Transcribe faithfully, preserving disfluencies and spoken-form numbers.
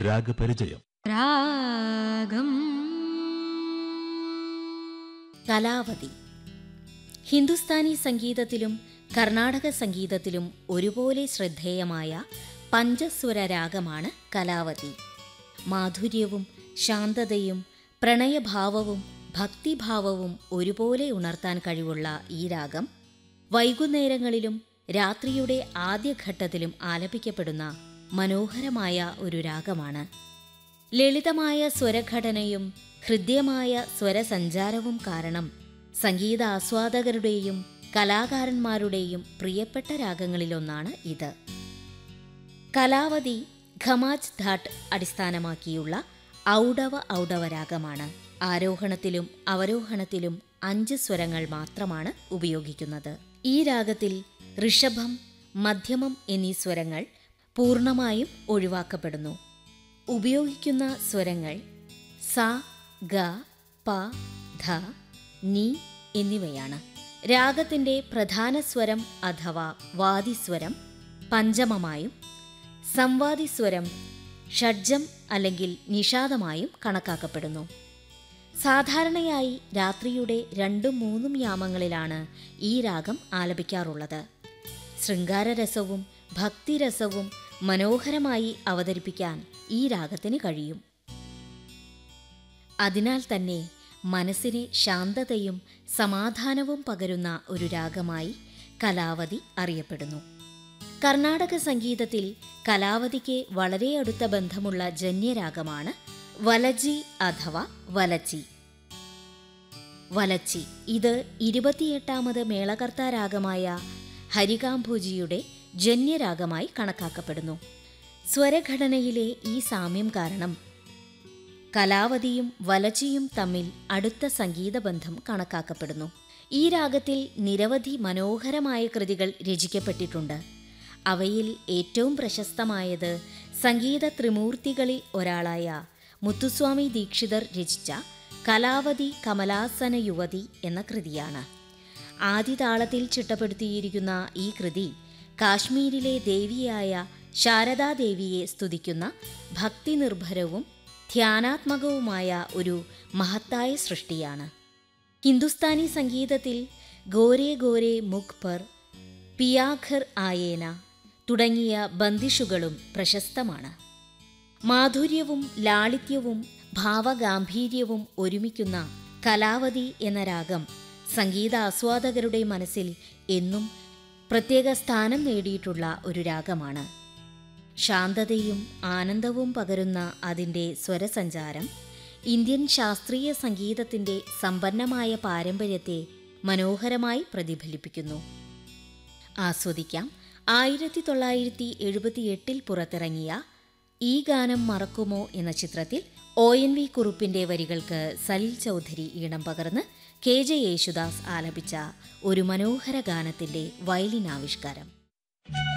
രാഗപരിചയം. രാഗം. കലാവതി. ഹിന്ദുസ്ഥാനി സംഗീതത്തിലും കർണാടക സംഗീതത്തിലും ഒരുപോലെ ശ്രദ്ധേയമായ പഞ്ചസ്വര രാഗമാണ് കലാവതി. മാധുര്യവും ശാന്തതയും പ്രണയഭാവവും ഭക്തിഭാവവും ഒരുപോലെ ഉണർത്താൻ കഴിവുള്ള ഈ രാഗം വൈകുന്നേരങ്ങളിലും രാത്രിയുടെ ആദ്യഘട്ടത്തിലും ആലപിക്കപ്പെടുന്ന മനോഹരമായ ഒരു രാഗമാണ്. ലളിതമായ സ്വരഘടനയും ഹൃദ്യമായ സ്വരസഞ്ചാരവും കാരണം സംഗീതാസ്വാദകരുടെയും കലാകാരന്മാരുടെയും പ്രിയപ്പെട്ട രാഗങ്ങളിലൊന്നാണ് ഇത്. കലാവതി ഖമാജ് ധാട്ട് അടിസ്ഥാനമാക്കിയുള്ള ഔഡവ ഔഡവ രാഗമാണ്. ആരോഹണത്തിലും അവരോഹണത്തിലും അഞ്ച് സ്വരങ്ങൾ മാത്രമാണ് ഉപയോഗിക്കുന്നത്. ഈ രാഗത്തിൽ ഋഷഭം, മധ്യമം എന്നീ സ്വരങ്ങൾ പൂർണ്ണമായും ഒഴിവാക്കപ്പെടുന്നു. ഉപയോഗിക്കുന്ന സ്വരങ്ങൾ സ, ഗ, പ, ധ, നി എന്നിവയാണ്. രാഗത്തിൻ്റെ പ്രധാന സ്വരം അഥവാ വാദിസ്വരം പഞ്ചമമായും സംവാദിസ്വരം ഷഡ്ജം അല്ലെങ്കിൽ നിഷാദമായും കണക്കാക്കപ്പെടുന്നു. സാധാരണയായി രാത്രിയുടെ രണ്ടും മൂന്നും യാമങ്ങളിലാണ് ഈ രാഗം ആലപിക്കാറുള്ളത്. ശൃംഗാരരസവും ഭക്തിരസവും മനോഹരമായി അവതരിപ്പിക്കാൻ ഈ രാഗത്തിന് കഴിയും. അതിനാൽ തന്നെ മനസ്സിന് ശാന്തതയും സമാധാനവും പകരുന്ന ഒരു രാഗമായി കലാവതി അറിയപ്പെടുന്നു. കർണാടക സംഗീതത്തിൽ കലാവതിക്ക് വളരെ അടുത്ത ബന്ധമുള്ള ജന്യരാഗമാണ് വലജി അഥവാ വലച്ചി. വലച്ചി ഇത് ഇരുപത്തിയെട്ടാമത് മേളകർത്താ രാഗമായ ഹരികാംഭോജിയുടെ ജന്യരാഗമായി കണക്കാക്കപ്പെടുന്നു. സ്വരഘടനയിലെ ഈ സാമ്യം കാരണം കലാവതിയും വലച്ചിയും തമ്മിൽ അടുത്ത സംഗീതബന്ധം കണക്കാക്കപ്പെടുന്നു. ഈ രാഗത്തിൽ നിരവധി മനോഹരമായ കൃതികൾ രചിക്കപ്പെട്ടിട്ടുണ്ട്. അവയിൽ ഏറ്റവും പ്രശസ്തമായത് സംഗീത ത്രിമൂർത്തികളിൽ ഒരാളായ മുത്തുസ്വാമി ദീക്ഷിതർ രചിച്ച കലാവതി കമലാസന യുവതി എന്ന കൃതിയാണ്. ആദിതാളത്തിൽ ചിട്ടപ്പെടുത്തിയിരിക്കുന്ന ഈ കൃതി കാശ്മീരിലെ ദേവിയായ ശാരദാദേവിയെ സ്തുതിക്കുന്ന ഭക്തിനിർഭരവും ധ്യാനാത്മകവുമായ ഒരു മഹത്തായ സൃഷ്ടിയാണ്. ഹിന്ദുസ്ഥാനി സംഗീതത്തിൽ ഗോരേ ഗോരേ മുഖ് പർ, പിയാഘർ ആയേന തുടങ്ങിയ ബന്ദിഷുകളും പ്രശസ്തമാണ്. മാധുര്യവും ലാളിത്യവും ഭാവഗാംഭീര്യവും ഒരുമിക്കുന്ന കലാവതി എന്ന രാഗം സംഗീതാസ്വാദകരുടെ മനസ്സിൽ എന്നും പ്രത്യേക സ്ഥാനം നേടിയിട്ടുള്ള ഒരു രാഗമാണ്. ശാന്തതയും ആനന്ദവും പകരുന്ന അതിൻ്റെ സ്വരസഞ്ചാരം ഇന്ത്യൻ ശാസ്ത്രീയ സംഗീതത്തിൻ്റെ സമ്പന്നമായ പാരമ്പര്യത്തെ മനോഹരമായി പ്രതിഫലിപ്പിക്കുന്നു. ആസ്വദിക്കാം ആയിരത്തി തൊള്ളായിരത്തി എഴുപത്തിയെട്ടിൽ പുറത്തിറങ്ങിയ ഈ ഗാനം മറക്കുമോ എന്ന ചിത്രത്തിൽ ഒ എൻ വി കുറുപ്പിൻ്റെ വരികൾക്ക് സലിൽ ചൗധരി ഈണം പകർന്ന് കെ ജെ യേശുദാസ് ആലപിച്ച ഒരു മനോഹര ഗാനത്തിൻ്റെ വയലിൻ ആവിഷ്കാരം.